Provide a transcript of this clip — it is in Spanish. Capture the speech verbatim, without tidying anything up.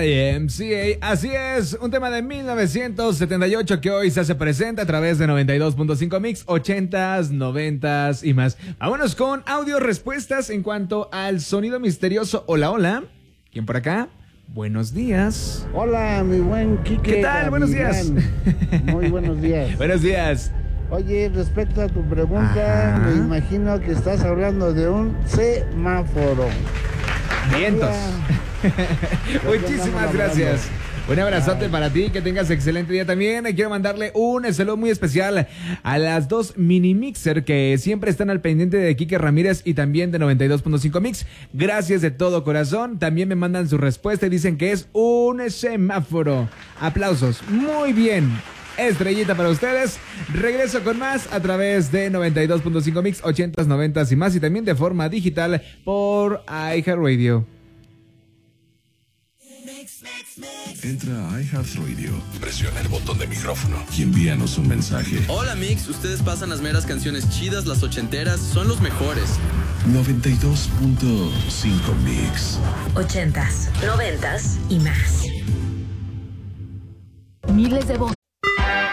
Y M C A. Así es, un tema de mil novecientos setenta y ocho que hoy se hace presente a través de noventa y dos punto cinco Mix, ochentas, noventas y más. Vámonos con audio respuestas en cuanto al sonido misterioso. Hola, hola. ¿Quién por acá? Buenos días. Hola, mi buen Quique. ¿Qué tal? Buenos días. Muy buenos días. Buenos días. Oye, respecto a tu pregunta, Ajá. me imagino que estás hablando de un semáforo. Vientos. Hola. Muchísimas gracias. Un abrazote Bye. para ti, que tengas excelente día también. Quiero mandarle un saludo muy especial a las dos mini mixer que siempre están al pendiente de Quique Ramírez y también de noventa y dos punto cinco Mix. Gracias de todo corazón. También me mandan su respuesta y dicen que es un semáforo. Aplausos. Muy bien. Estrellita para ustedes. Regreso con más a través de noventa y dos punto cinco Mix, ochentas, noventas y más, y también de forma digital por iHeartRadio. Entra a iHeartRadio, presiona el botón de micrófono y envíanos un mensaje. Hola Mix, ustedes pasan las meras canciones chidas, las ochenteras, son los mejores. noventa y dos punto cinco Mix. Ochentas, noventas y más. Miles de voces.